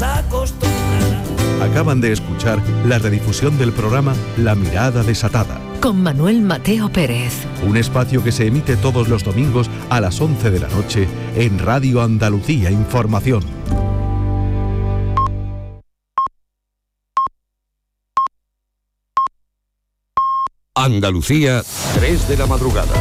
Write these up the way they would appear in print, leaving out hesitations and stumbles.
acostumbrada. Acaban de escuchar la redifusión del programa La Mirada Desatada, con Manuel Mateo Pérez. Un espacio que se emite todos los domingos a las 11 de la noche en Radio Andalucía Información. Andalucía, 3 de la madrugada.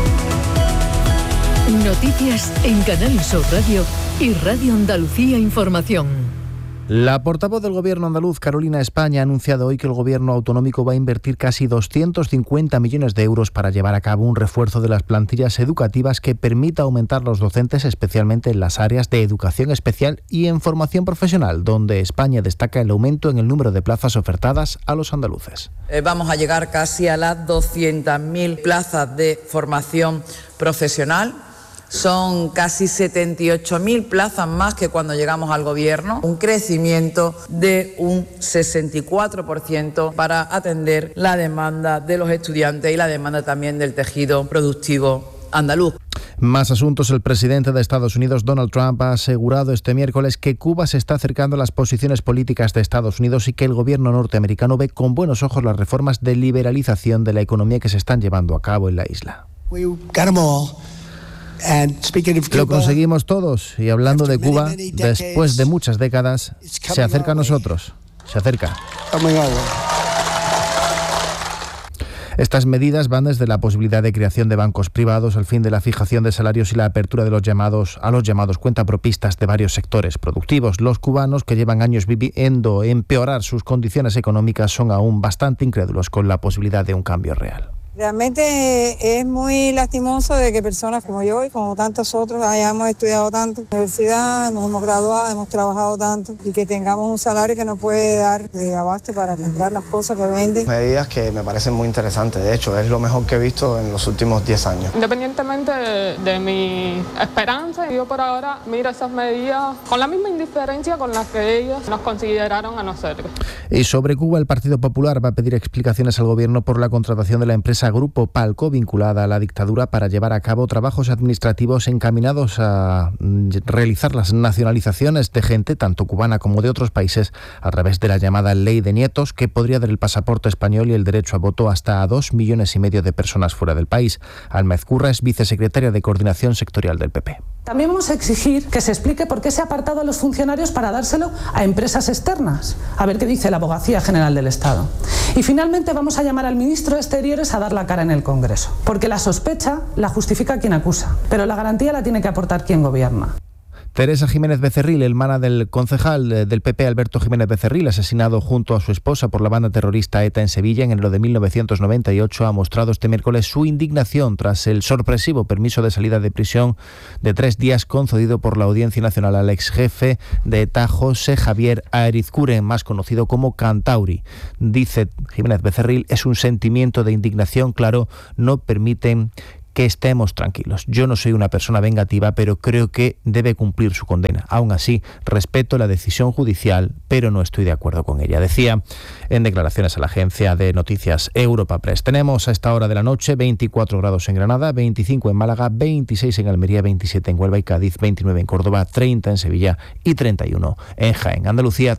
Noticias en Canal Sur Radio y Radio Andalucía Información. La portavoz del Gobierno andaluz, Carolina España, ha anunciado hoy que el Gobierno autonómico va a invertir casi 250 millones de euros para llevar a cabo un refuerzo de las plantillas educativas que permita aumentar los docentes, especialmente en las áreas de educación especial y en formación profesional, donde España destaca el aumento en el número de plazas ofertadas a los andaluces. Vamos a llegar casi a las 200.000 plazas de formación profesional. Son casi 78.000 plazas más que cuando llegamos al Gobierno, un crecimiento de un 64% para atender la demanda de los estudiantes y la demanda también del tejido productivo andaluz. Más asuntos. El presidente de Estados Unidos, Donald Trump, ha asegurado este miércoles que Cuba se está acercando a las posiciones políticas de Estados Unidos y que el gobierno norteamericano ve con buenos ojos las reformas de liberalización de la economía que se están llevando a cabo en la isla. Lo conseguimos todos, y hablando de Cuba, después de muchas décadas, se acerca a nosotros, se acerca. Estas medidas van desde la posibilidad de creación de bancos privados, al fin de la fijación de salarios y la apertura de los llamados cuentapropistas de varios sectores productivos. Los cubanos, que llevan años viviendo empeorar sus condiciones económicas, son aún bastante incrédulos con la posibilidad de un cambio real. Realmente es muy lastimoso de que personas como yo y como tantos otros hayamos estudiado tanto en la universidad, nos hemos graduado, hemos trabajado tanto y que tengamos un salario que nos puede dar de abasto para comprar las cosas que venden. Medidas que me parecen muy interesantes, de hecho es lo mejor que he visto en los últimos 10 años. Independientemente de mi esperanza, yo por ahora miro esas medidas con la misma indiferencia con la que ellos nos consideraron a nosotros. Y sobre Cuba, el Partido Popular va a pedir explicaciones al gobierno por la contratación de la empresa Grupo Palco, vinculada a la dictadura, para llevar a cabo trabajos administrativos encaminados a realizar las nacionalizaciones de gente, tanto cubana como de otros países, a través de la llamada Ley de Nietos, que podría dar el pasaporte español y el derecho a voto hasta a 2,5 millones de personas fuera del país. Alma Ezcurra es vicesecretaria de Coordinación Sectorial del PP. También vamos a exigir que se explique por qué se ha apartado a los funcionarios para dárselo a empresas externas. A ver qué dice la Abogacía General del Estado. Y finalmente vamos a llamar al ministro de Exteriores a dar la cara en el Congreso. Porque la sospecha la justifica quien acusa, pero la garantía la tiene que aportar quien gobierna. Teresa Jiménez Becerril, hermana del concejal del PP Alberto Jiménez Becerril, asesinado junto a su esposa por la banda terrorista ETA en Sevilla en enero de 1998, ha mostrado este miércoles su indignación tras el sorpresivo permiso de salida de prisión de 3 días concedido por la Audiencia Nacional al exjefe de ETA, José Javier Arizcuren, más conocido como Cantauri. Dice Jiménez Becerril, es un sentimiento de indignación, claro, no permiten que estemos tranquilos. Yo no soy una persona vengativa, pero creo que debe cumplir su condena. Aún así, respeto la decisión judicial, pero no estoy de acuerdo con ella. Decía en declaraciones a la agencia de noticias Europa Press. Tenemos a esta hora de la noche 24 grados en Granada, 25 en Málaga, 26 en Almería, 27 en Huelva y Cádiz, 29 en Córdoba, 30 en Sevilla y 31 en Jaén. Andalucía,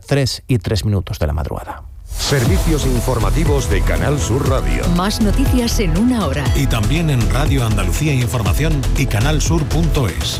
3:03 de la madrugada. Servicios informativos de Canal Sur Radio. Más noticias en una hora. Y también en Radio Andalucía Información y canalsur.es.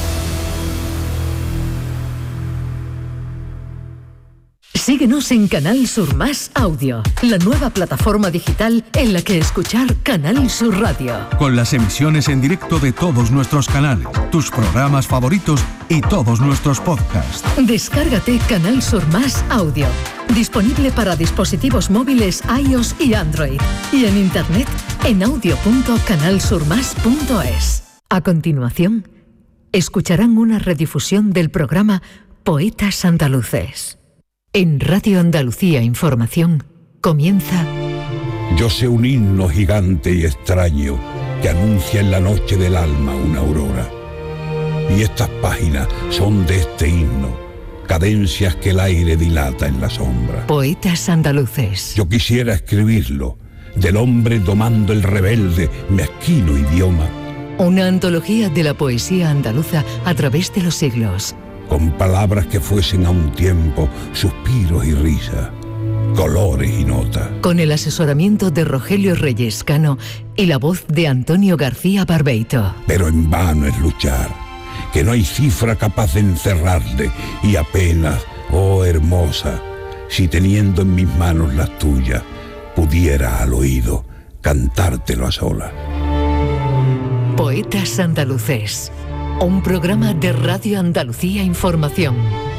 Síguenos en Canal Sur Más Audio, la nueva plataforma digital en la que escuchar Canal Sur Radio. Con las emisiones en directo de todos nuestros canales, tus programas favoritos y todos nuestros podcasts. Descárgate Canal Sur Más Audio, disponible para dispositivos móviles iOS y Android, y en internet en audio.canalsurmas.es. A continuación, escucharán una redifusión del programa Poetas Andaluces. En Radio Andalucía Información comienza... Yo sé un himno gigante y extraño que anuncia en la noche del alma una aurora. Y estas páginas son de este himno, cadencias que el aire dilata en la sombra. Poetas Andaluces. Yo quisiera escribirlo, del hombre domando el rebelde, mezquino idioma. Una antología de la poesía andaluza a través de los siglos. con palabras que fuesen a un tiempo suspiros y risas, colores y notas. Con el asesoramiento de Rogelio Reyes Cano y la voz de Antonio García Barbeito. Pero en vano es luchar, que no hay cifra capaz de encerrarle, y apenas, oh hermosa, si teniendo en mis manos las tuyas, pudiera al oído cantártelo a solas. Poetas Andaluces, un programa de Radio Andalucía Información.